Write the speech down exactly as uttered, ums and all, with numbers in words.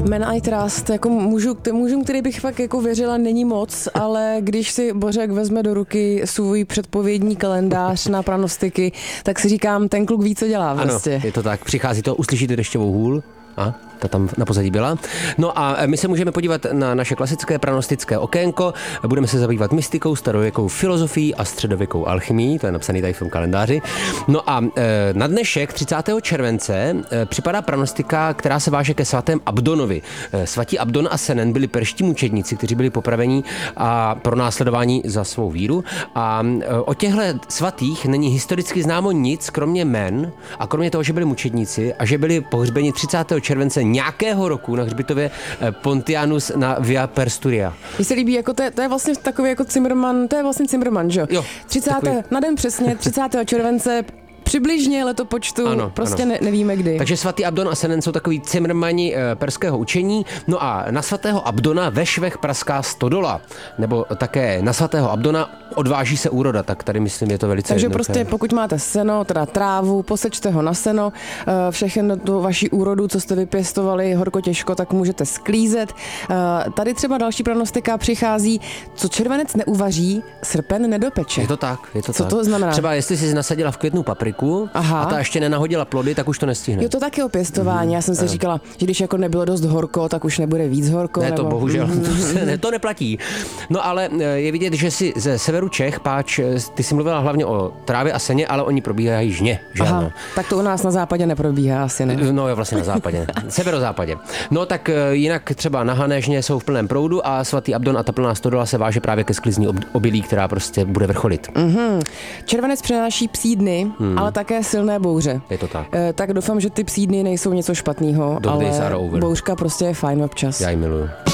Man I Trust, jako mužu, mužům, který bych fakt jako věřila, není moc, ale když si Bořek vezme do ruky svůj předpovědní kalendář na pranostiky, tak si říkám, ten kluk ví, co dělá vlastně. Ano, je to tak, přichází to, uslyšíte dešťovou hůl. A, ta tam na pozadí byla. No a my se můžeme podívat na naše klasické pranostické okénko. Budeme se zabývat mystikou, starověkou filozofií a středověkou alchymií. To je napsaný tady v tom kalendáři. No a e, na dnešek třicátého července e, připadá pranostika, která se váže ke svatém Abdonovi. E, svatí Abdon a Senen byli perští mučedníci, kteří byli popraveni a pronásledováni za svou víru. A e, o těchto svatých není historicky známo nic, kromě jmen a kromě toho, že byli mučedníci a že byli pohřbeni třicátého července nějakého roku na hřbitově Pontianus na Via Persturia. Mně se líbí, jako to, je, to je vlastně takový jako Zimmerman, to je vlastně Zimmerman, že jo? třicátého Takový... Na den přesně, třicátého července přibližně letopočtu, ano, prostě ano. Ne, nevíme kdy. Takže svatý Abdon a Senen jsou takový cimrmani e, perského učení. No a na svatého Abdona ve Švech praská stodola. Nebo také na svatého Abdona odváží se úroda, tak tady myslím, je to velice Takže jednoduché. prostě pokud máte seno, teda trávu, posečte ho na seno, e, všechno tu vaši úrodu, co jste vypěstovali horko těžko, tak můžete sklízet. E, tady třeba další pranostika přichází, co červenec neuvaří, srpen nedopeče. Je to tak, je to co tak. to znamená? Třeba jestli jsi nasadila v květnu papriku, Aha. a ta ještě nenahodila plody, tak už to nestihne. Jo, to taky o pěstování. Mm, Já jsem si ano. říkala, že když jako nebylo dost horko, tak už nebude víc horko. Ne, nebo... to bohužel, to, se, ne, to neplatí. No ale je vidět, že si ze severu Čech, páč, ty jsi mluvila hlavně o trávě a seně, ale oni probíhají žně, že Aha, ano? Tak to u nás na západě neprobíhá asi, ne? No jo, vlastně na západě, severozápadě. No tak jinak třeba na Hané žně jsou v plném proudu a svatý Abdon a ta plná stodola se váže právě ke sklizní obilí, která prostě bude vrcholit. Mm-hmm. Červenec přináší psí dny, hmm. ale také silné bouře. Je to tak. E, tak doufám, že ty psí dny nejsou něco špatného, ale bouřka prostě je fajn občas. Já ji miluju.